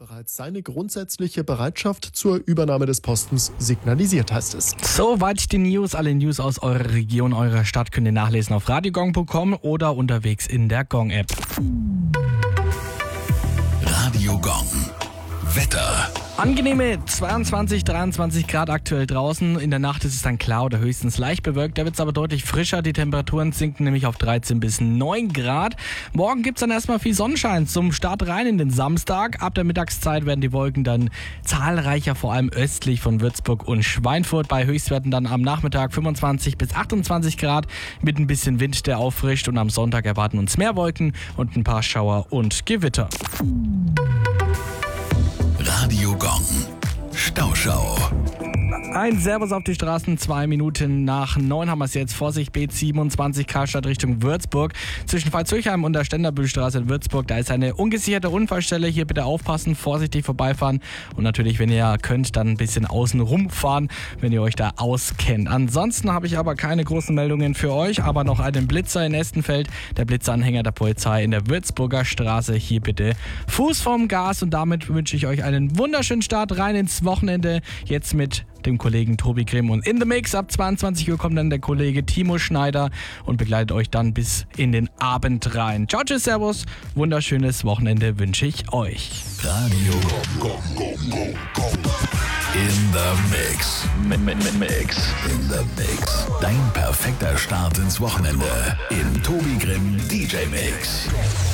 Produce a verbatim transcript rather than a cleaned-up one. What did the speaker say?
bereits seine grundsätzliche Bereitschaft zur Übernahme des Postens signalisiert, heißt es. Soweit die News. Alle News aus eurer Region, eurer Stadt könnt ihr nachlesen auf radiogong punkt com oder unterwegs in der Gong-App. Radio Gong. Wetter. Angenehme zweiundzwanzig, dreiundzwanzig Grad aktuell draußen. In der Nacht ist es dann klar oder höchstens leicht bewölkt. Da wird es aber deutlich frischer. Die Temperaturen sinken nämlich auf dreizehn bis neun Grad. Morgen gibt es dann erstmal viel Sonnenschein zum Start rein in den Samstag. Ab der Mittagszeit werden die Wolken dann zahlreicher, vor allem östlich von Würzburg und Schweinfurt. Bei Höchstwerten dann am Nachmittag fünfundzwanzig bis achtundzwanzig Grad mit ein bisschen Wind, der auffrischt. Und am Sonntag erwarten uns mehr Wolken und ein paar Schauer und Gewitter. Radio Gong. Stauschau. Ein Servus auf die Straßen, zwei Minuten nach neun haben wir es jetzt. Vorsicht, B siebenundzwanzig Karstadt Richtung Würzburg. Zwischen Pfalzhöchheim und der Ständerbühlstraße in Würzburg, da ist eine ungesicherte Unfallstelle. Hier bitte aufpassen, vorsichtig vorbeifahren. Und natürlich, wenn ihr könnt, dann ein bisschen außen rumfahren, wenn ihr euch da auskennt. Ansonsten habe ich aber keine großen Meldungen für euch, aber noch einen Blitzer in Estenfeld. Der Blitzanhänger der Polizei in der Würzburger Straße. Hier bitte Fuß vom Gas. Und damit wünsche ich euch einen wunderschönen Start rein ins Wochenende. Jetzt mit dem Kollegen Tobi Grimm und in the Mix. Ab zweiundzwanzig Uhr kommt dann der Kollege Timo Schneider und begleitet euch dann bis in den Abend rein. Ciao, tschüss, servus. Wunderschönes Wochenende wünsche ich euch. Radio Gong. In the Mix. M- m- Mix. In the Mix. Dein perfekter Start ins Wochenende. In Tobi Grimm D J Mix.